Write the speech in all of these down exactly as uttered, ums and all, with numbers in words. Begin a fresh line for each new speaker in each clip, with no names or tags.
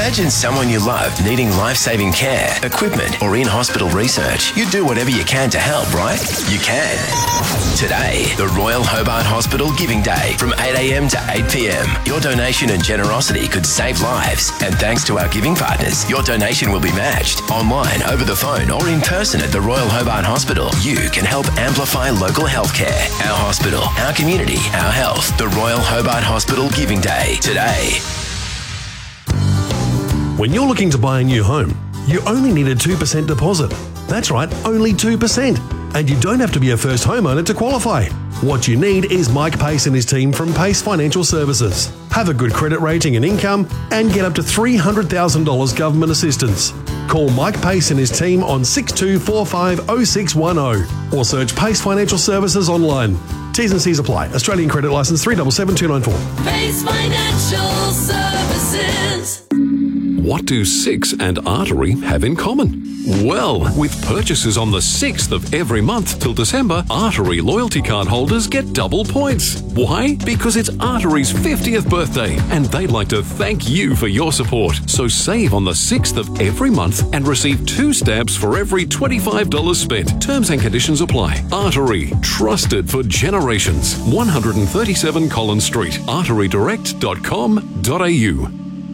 Imagine someone you love needing life-saving care, equipment, or in-hospital research. You'd do whatever you can to help, right? You can. Today, the Royal Hobart Hospital Giving Day from eight a.m. to eight p.m. Your donation and generosity could save lives. And thanks to our giving partners, your donation will be matched online, over the phone, or in person at the Royal Hobart Hospital. You can help amplify local healthcare. Our hospital, our community, our health. The Royal Hobart Hospital Giving Day today.
When you're looking to buy a new home, you only need a two percent deposit. That's right, only two percent. And you don't have to be a first homeowner to qualify. What you need is Mike Pace and his team from Pace Financial Services. Have a good credit rating and income and get up to three hundred thousand dollars government assistance. Call Mike Pace and his team on six two four five oh six one oh or search Pace Financial Services online. T's and C's apply. Australian credit licence three seven seven two nine four.
Pace Financial Services.
What do Six and Artery have in common? Well, with purchases on the sixth of every month till December, Artery loyalty card holders get double points. Why? Because it's Artery's fiftieth birthday, and they'd like to thank you for your support. So save on the sixth of every month and receive two stamps for every twenty-five dollars spent. Terms and conditions apply. Artery, trusted for generations. one thirty-seven Collins Street, artery direct dot com dot a u.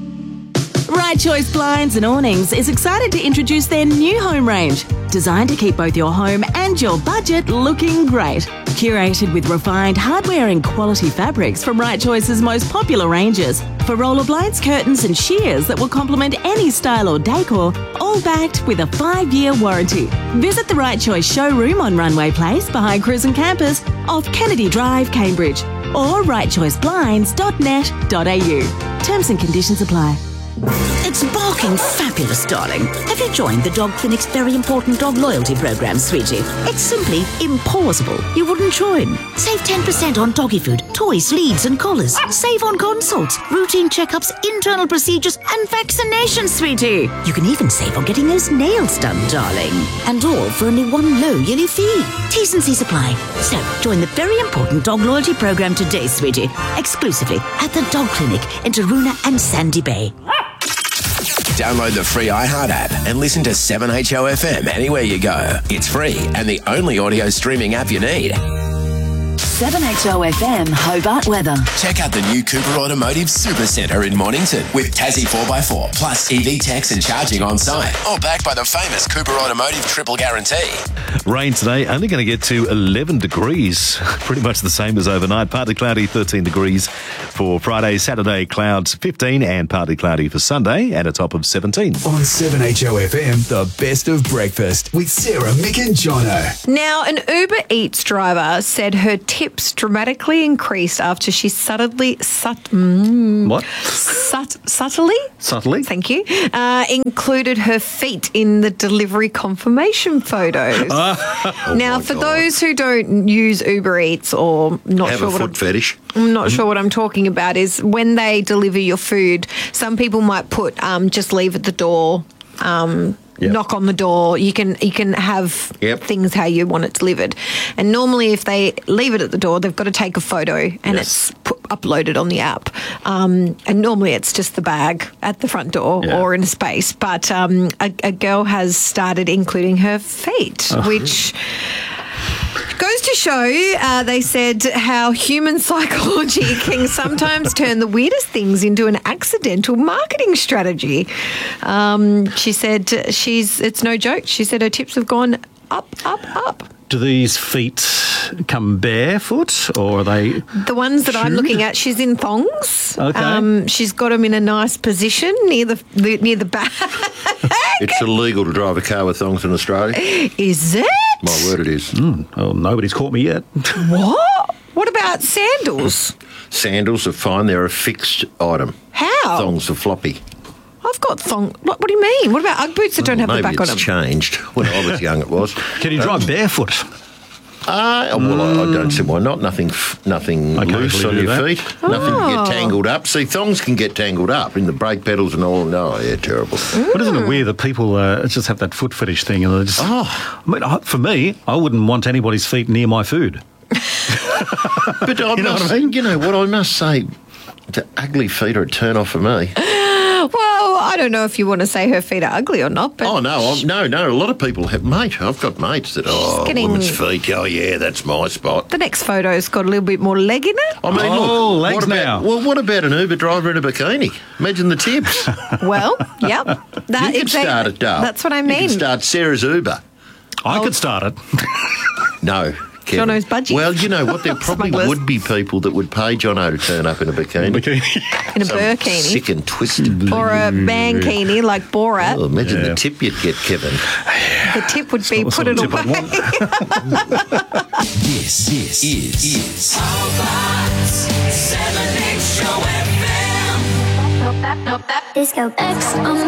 Right Choice Blinds and Awnings is excited to introduce their new home range, designed to keep both your home and your budget looking great. Curated with refined hardware and quality fabrics from Right Choice's most popular ranges. For roller blinds, curtains and shears that will complement any style or decor, all backed with a five-year warranty. Visit the Right Choice showroom on Runway Place behind Cruisin' Campus off Kennedy Drive, Cambridge, or right choice blinds dot net dot a u. Terms and conditions apply.
It's barking fabulous, darling. Have you joined the Dog Clinic's very important dog loyalty program, sweetie? It's simply impossible you wouldn't join. Save ten percent on doggy food, toys, leads and collars. Save on consults, routine checkups, internal procedures and vaccinations, sweetie. You can even save on getting those nails done, darling. And all for only one low yearly fee. T's and C's apply. So, join the very important dog loyalty program today, sweetie. Exclusively at the Dog Clinic in Taroona and Sandy Bay.
Download the free iHeart app and listen to seven H O F M anywhere you go. It's free and the only audio streaming app you need.
seven H O F M Hobart weather.
Check out the new Cooper Automotive Super Centre in Mornington with Tassie four by four plus E V techs and charging on site. All backed by the famous Cooper Automotive Triple Guarantee.
Rain today, only going to get to eleven degrees. Pretty much the same as overnight. Partly cloudy, thirteen degrees for Friday. Saturday, clouds fifteen and partly cloudy for Sunday and a top of seventeen.
On seven H O F M, the best of breakfast with Sarah, Mick and Jono.
Now, an Uber Eats driver said her tips dramatically increased after she subtly... Sut, mm,
what?
Sut, subtly?
Subtly?
Thank you. Uh, included her feet in the delivery confirmation photos.
Oh
now, for
God.
those who don't use Uber Eats or not
Have
sure
a
what
foot
I'm,
fetish.
I'm not sure what I'm talking about, is when they deliver your food, some people might put um, just leave at the door. Um,
Yep.
Knock on the door. You can you can have
Yep.
things how you want it delivered. And normally, if they leave it at the door, they've got to take a photo and
Yes.
it's put, uploaded on the app. Um, and normally, it's just the bag at the front door
Yeah.
or in a space. But um, a, a girl has started including her feet,
Oh.
which goes to show, uh, they said, how human psychology can sometimes turn the weirdest things into an accidental marketing strategy. Um, she said she's, it's no joke. She said her tips have gone up, up, up.
Do these feet come barefoot or are they...
The ones that I'm
shoed?
looking at, she's in thongs.
Okay.
Um, she's got them in a nice position near the, the near the back.
It's illegal to drive a car with thongs in Australia.
Is it?
My word, it is.
Mm, well, nobody's caught me yet.
What? What about sandals?
Sandals are fine. They're a fixed item.
How?
Thongs are floppy.
I've got thong. What, what do you mean? What about Ugg boots that don't have the
Maybe
back on
it's
them?
changed. When I was young, it was.
Can you drive barefoot?
Uh, well, I, I don't see why not. Nothing f- nothing
Occasionally
loose on
do
your
that.
feet. Nothing to
Oh.
get tangled up. See, thongs can get tangled up in the brake pedals and all. No, yeah, terrible.
But isn't it weird that people uh, just have that foot fetish thing? And they just,
Oh.
I mean, I- for me, I wouldn't want anybody's feet near my food.
But I
You know
must,
what I mean?
you know what I must say, the ugly feet are a turn off for me.
Well, I don't know if you want to say her feet are ugly or not, but
Oh, no, I'm, no, no. A lot of people have, mate, I've got mates that, oh,
getting-
women's feet. Oh, yeah, that's my spot.
the next photo's got a little bit more leg in it.
I mean,
Oh,
look,
legs
what about,
now.
Well, what about an Uber driver in a bikini? Imagine the tips.
Well, yep. That,
you could
exact-
start it, Dale.
That's what I
You
mean.
could start Sarah's Uber.
I could start it.
No, Kevin.
Jono's budgies.
Well, you know what? There probably
Smugglers.
would be people that would pay Jono to turn up in a bikini.
In a
Some
burkini.
Sick and twisted.
Or a mankini like Borat.
Oh, imagine
Yeah.
the tip you'd get, Kevin.
The tip would be
What
put
sort
it
of tip I'd
away.
want.
This, this is, is
Hobart's seven X Show F M.
Disco X on